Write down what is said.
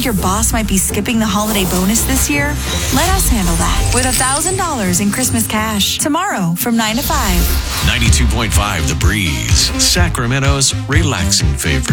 think your boss might be skipping the holiday bonus this year? Let us handle that with $1,000 in Christmas cash tomorrow from 9 to 5. 92.5 The Breeze, Sacramento's relaxing favorite.